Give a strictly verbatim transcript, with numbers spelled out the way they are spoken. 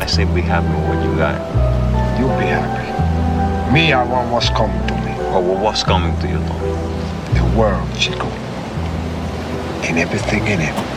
I say be happy with what you got. You be happy. Me, I want what's coming to me. Oh, well, what's coming to you, Tony? The world, Chico. And everything in it.